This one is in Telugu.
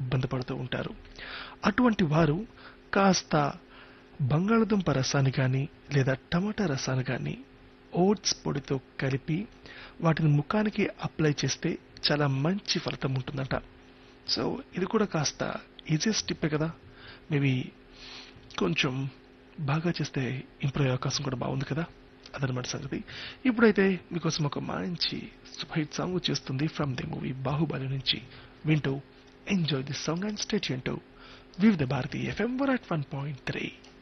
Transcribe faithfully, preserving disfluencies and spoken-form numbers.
ఇబ్బంది పడుతూ ఉంటారు. అటువంటి వారు కాస్త బంగాళదుంప రసాన్ని కానీ లేదా టమాటా రసాన్ని కానీ ఓట్స్ పొడితో కలిపి వాటిని ముఖానికి అప్లై చేస్తే చాలా మంచి ఫలితం ఉంటుందట. సో ఇది కూడా కాస్త ఈజియెస్ట్ టిప్పే కదా, మేబీ కొంచెం బాగా చేస్తే ఇంప్రూవ్ అయ్యే అవకాశం కూడా బాగుంది కదా. అదనమాట సంగతి. ఇప్పుడైతే మీకోసం ఒక మంచి సూపర్ హిట్ సాంగ్ వచ్చేస్తుంది ఫ్రమ్ ది మూవీ బాహుబలి నుంచి. వింటూ enjoy this song and stay tuned to వివిధ Bharati FM one at one point three.